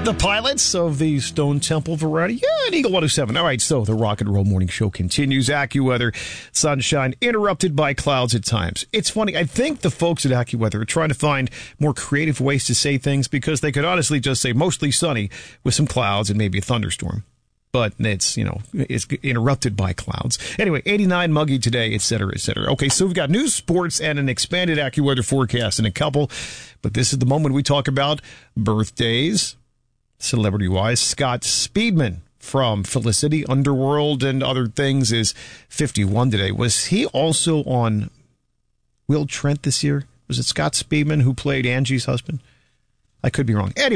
The pilots of the Stone Temple variety. Yeah, an Eagle 107. All right, so the Rock and Roll Morning Show continues. AccuWeather, sunshine interrupted by clouds at times. It's funny. I think the folks at AccuWeather are trying to find more creative ways to say things because they could honestly just say mostly sunny with some clouds and maybe a thunderstorm. But it's, it's interrupted by clouds. Anyway, 89 muggy today, et cetera, et cetera. Okay, so we've got news, sports, and an expanded AccuWeather forecast in a couple. But this is the moment we talk about birthdays. Celebrity-wise, Scott Speedman from Felicity, Underworld, and other things is 51 today. Was he also on Will Trent this year? Was it Scott Speedman who played Angie's husband? I could be wrong. Anyway.